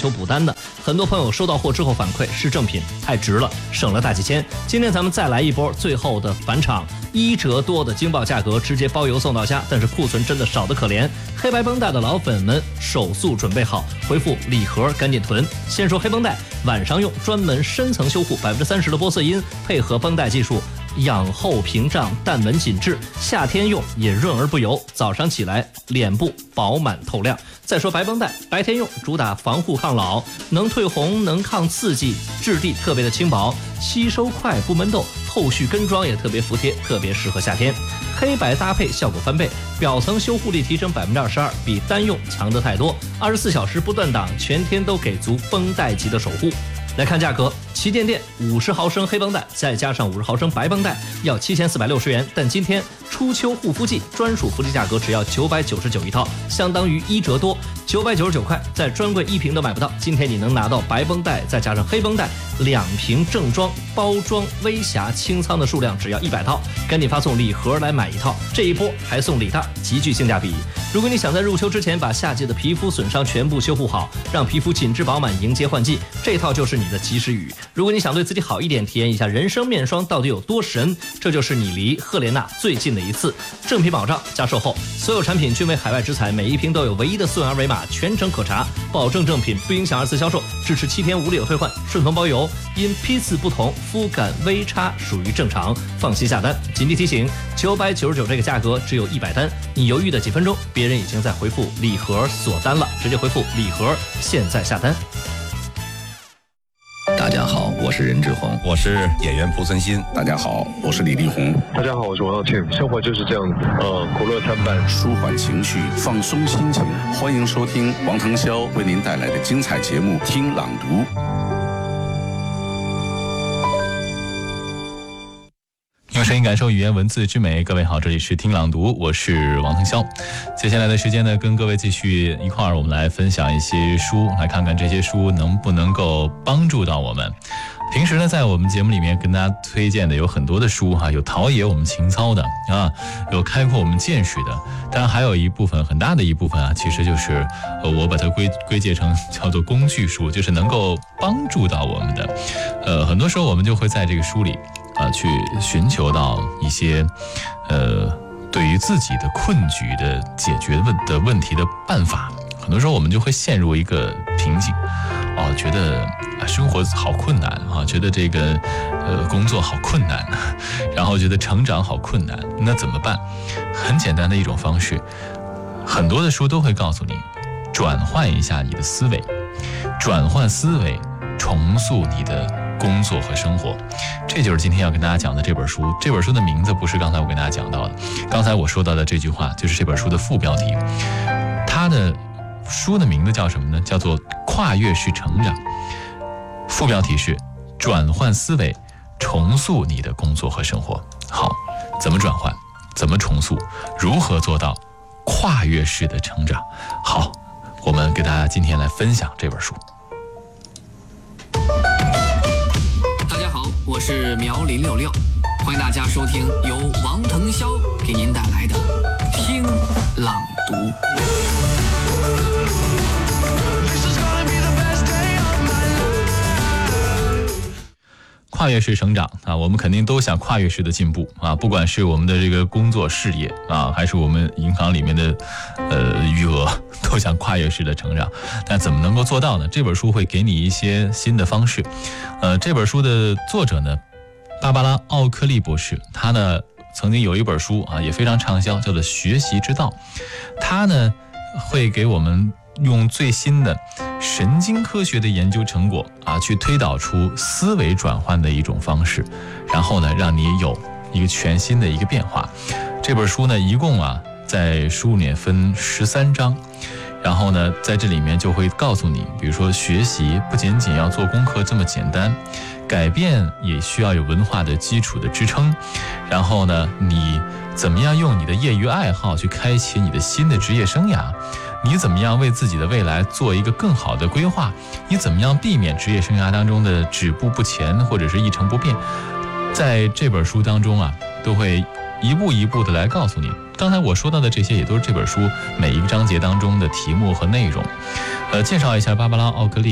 求补单的，很多朋友收到货之后反馈是正品，太值了，省了大几千。今天咱们再来一波最后的返场，1折多的惊爆价格，直接包邮送到家，但是库存真的少得可怜。黑白绷带的老粉们手速准备好，回复礼盒赶紧囤。先说黑绷带，晚上用专门深层修护，30%的玻色因配合绷带技术，养厚屏障，淡纹紧致，夏天用也润而不油，早上起来脸部饱满透亮。再说白绷带，白天用主打防护抗老，能退红，能抗刺激，质地特别的轻薄，吸收快不闷痘，后续跟妆也特别服帖，特别适合夏天。黑白搭配效果翻倍，表层修护力提升22%，比单用强得太多，24小时不断档，全天都给足绷带级的守护。来看价格，旗舰店50毫升黑绷带再加上50毫升白绷带要7460元，但今天初秋护肤季专属福利价格只要999一套，相当于1折多，999块，在专柜1瓶都买不到。今天你能拿到白绷带再加上黑绷带2瓶正装，包装微瑕清仓的数量只要100套，赶紧发送礼盒来买一套，这一波还送礼大，极具性价比。如果你想在入秋之前把夏季的皮肤损伤全部修复好，让皮肤紧致饱满，迎接换季，这套就是你的及时雨。如果你想对自己好一点，体验一下人生面霜到底有多神，这就是你离赫莲娜最近的一次。正品保障加售后，所有产品均为海外直采，每一瓶都有唯一的溯源二维码，全程可查，保证正品，不影响2次销售，支持7天无理由退换，顺丰包邮。因批次不同，肤感微差属于正常，放心下单。紧急提醒，999这个价格只有100单，你犹豫的几分钟，别人已经在回复礼盒锁单了，直接回复礼盒，现在下单。 大家好，我是任志宏， 我是演员濮存昕。 大家好，我是李丽宏。 大家好，我是王耀庆。生活就是这样的，苦乐参半， 舒缓情绪，放松心情。欢迎收听王腾霄为您带来的精彩节目《听朗读》。 用声音感受语言文字之美。各位好，这里是听朗读，我是王腾霄。接下来的时间呢，跟各位继续一块儿，我们来分享一些书，来看看这些书能不能够帮助到我们。平时呢，在我们节目里面跟大家推荐的有很多的书哈，有陶冶我们情操的啊，有开阔我们见识的，当然还有一部分很大的一部分啊，其实就是我把它归结成叫做工具书，就是能够帮助到我们的。很多时候我们就会在这个书里去寻求到一些对于自己的困局的解决的问题的办法。很多时候我们就会陷入一个瓶颈，觉得生活好困难啊，觉得这个工作好困难，然后觉得成长好困难，那怎么办？很简单的一种方式，很多的书都会告诉你，转换一下你的思维，转换思维，重塑你的工作和生活。这就是今天要跟大家讲的这本书。这本书的名字不是刚才我跟大家讲到的，刚才我说到的这句话就是这本书的副标题。它的书的名字叫什么呢？叫做跨越式成长。副标题是转换思维，重塑你的工作和生活。好，怎么转换？怎么重塑？如何做到跨越式的成长？好，我们给大家今天来分享这本书。 大家好，我是苗林66，欢迎大家收听由王腾霄给您带来的听朗读。 跨越式成长啊，我们肯定都想跨越式的进步啊，不管是我们的这个工作事业啊，还是我们银行里面的余额，都想跨越式的成长。但怎么能够做到呢？这本书会给你一些新的方式。这本书的作者呢，芭芭拉·奥克利博士，他呢曾经有一本书啊，也非常畅销，叫做《学习之道》。他呢会给我们用最新的神经科学的研究成果啊，去推导出思维转换的一种方式，然后呢，让你有一个全新的一个变化。这本书呢，一共在书里面分13章，然后呢，在这里面就会告诉你，比如说学习不仅仅要做功课这么简单，改变也需要有文化的基础的支撑，然后呢，你怎么样用你的业余爱好去开启你的新的职业生涯？你怎么样为自己的未来做一个更好的规划？你怎么样避免职业生涯当中的止步不前或者是一成不变？在这本书当中都会一步一步的来告诉你。刚才我说到的这些也都是这本书每一个章节当中的题目和内容。介绍一下芭芭拉·奥克利